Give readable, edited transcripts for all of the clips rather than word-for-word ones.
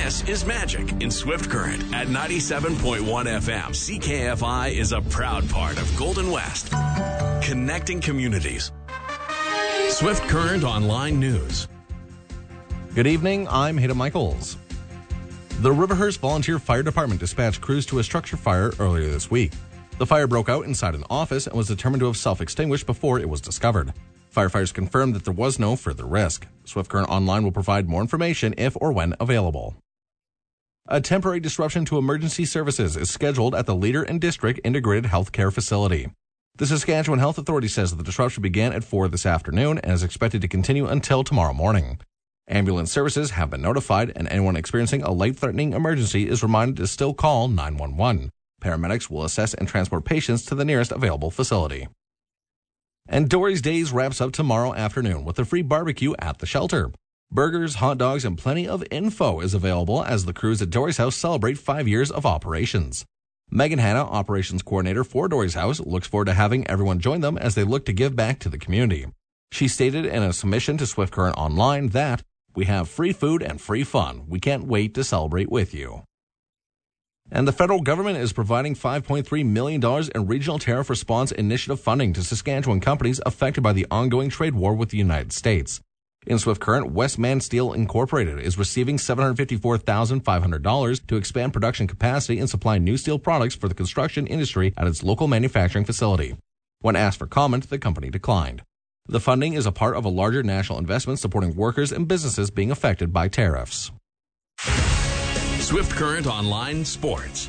This is Magic in Swift Current at 97.1 FM. CKFI is a proud part of Golden West, connecting communities. Swift Current Online News. Good evening, I'm Hayden Michaels. The Riverhurst Volunteer Fire Department dispatched crews to a structure fire earlier this week. The fire broke out inside an office and was determined to have self-extinguished before it was discovered. Firefighters confirmed that there was no further risk. Swift Current Online will provide more information if or when available. A temporary disruption to emergency services is scheduled at the Leader and District Integrated Healthcare Facility. The Saskatchewan Health Authority says that the disruption began at 4 this afternoon and is expected to continue until tomorrow morning. Ambulance services have been notified, and anyone experiencing a life-threatening emergency is reminded to still call 911. Paramedics will assess and transport patients to the nearest available facility. And Dory's Days wraps up tomorrow afternoon with a free barbecue at the shelter. Burgers, hot dogs, and plenty of info is available as the crews at Dory's House celebrate 5 years of operations. Megan Hanna, operations coordinator for Dory's House, looks forward to having everyone join them as they look to give back to the community. She stated in a submission to Swift Current Online that, "We have free food and free fun. We can't wait to celebrate with you." And the federal government is providing $5.3 million in Regional Tariff Response Initiative funding to Saskatchewan companies affected by the ongoing trade war with the United States. In Swift Current, Westman Steel Incorporated is receiving $754,500 to expand production capacity and supply new steel products for the construction industry at its local manufacturing facility. When asked for comment, the company declined. The funding is a part of a larger national investment supporting workers and businesses being affected by tariffs. Swift Current Online Sports.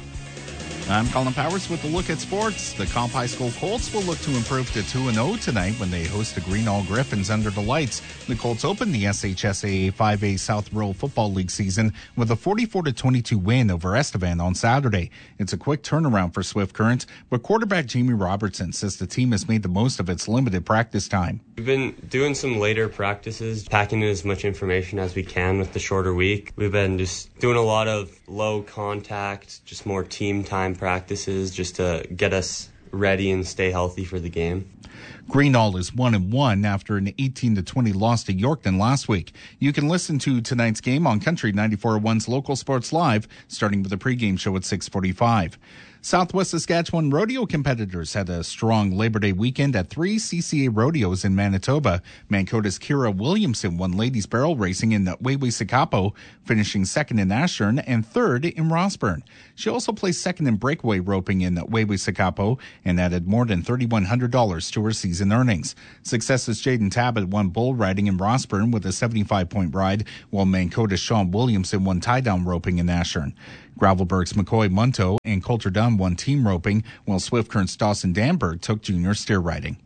I'm Colin Powers with a look at sports. The Comp High School Colts will look to improve to 2-0 tonight when they host the Greenall Griffins under the lights. The Colts opened the SHSAA 5A South Rural Football League season with a 44-22 win over Estevan on Saturday. It's a quick turnaround for Swift Current, but quarterback Jamie Robertson says the team has made the most of its limited practice time. We've been doing some later practices, packing in as much information as we can with the shorter week. We've been just doing a lot of low contact, just more team time practices just to get us ready and stay healthy for the game. Greenall is 1-1 after an 18-20 loss to Yorkton last week. You can listen to tonight's game on Country 94.1's Local Sports Live, starting with the pregame show at 6:45. Southwest Saskatchewan rodeo competitors had a strong Labor Day weekend at 3 CCA rodeos in Manitoba. Mancoda's Kira Williamson won ladies barrel racing in Weway-Sikapo, finishing second in Ashburn and third in Rossburn. She also placed second in breakaway roping in Weway-Sikapo and added more than $3,100 to her season earnings. Successes Jaden Tabbitt won bull riding in Rossburn with a 75-point ride, while Mancoda's Sean Williamson won tie-down roping in Ashburn. Gravelberg's McCoy Munto and Coulter Dunn won team roping, while Swift Current's Dawson Danberg took junior steer riding.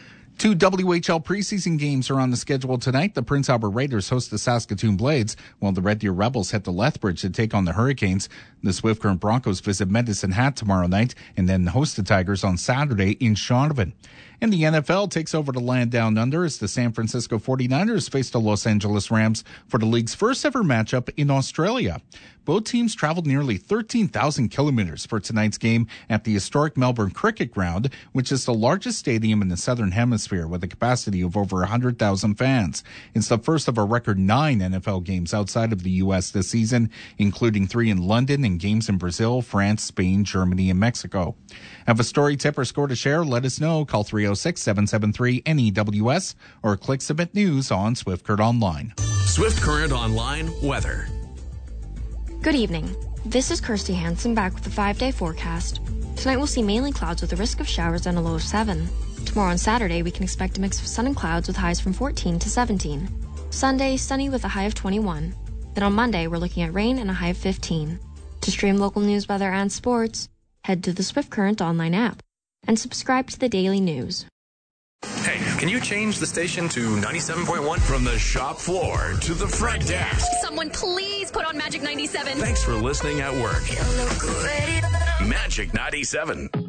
2 WHL preseason games are on the schedule tonight. The Prince Albert Raiders host the Saskatoon Blades, while the Red Deer Rebels head to Lethbridge to take on the Hurricanes. The Swift Current Broncos visit Medicine Hat tomorrow night and then host the Tigers on Saturday in Shaunavon. And the NFL takes over the land down under as the San Francisco 49ers face the Los Angeles Rams for the league's first ever matchup in Australia. Both teams traveled nearly 13,000 kilometers for tonight's game at the historic Melbourne Cricket Ground, which is the largest stadium in the Southern Hemisphere with a capacity of over 100,000 fans. It's the first of a record 9 NFL games outside of the U.S. this season, including 3 in London and games in Brazil, France, Spain, Germany, and Mexico. Have a story, tip, or score to share? Let us know. Call 306-773-NEWS or click Submit News on Swift Current Online. Swift Current Online Weather. Good evening. This is Kirsty Hansen back with the 5-day forecast. Tonight we'll see mainly clouds with a risk of showers and a low of 7. Tomorrow and Saturday we can expect a mix of sun and clouds with highs from 14 to 17. Sunday, sunny with a high of 21. Then on Monday we're looking at rain and a high of 15. To stream local news, weather, and sports, head to the Swift Current Online app and subscribe to the daily news. Hey, can you change the station to 97.1? From the shop floor to the front desk. Someone please put on Magic 97. Thanks for listening at work. Magic 97.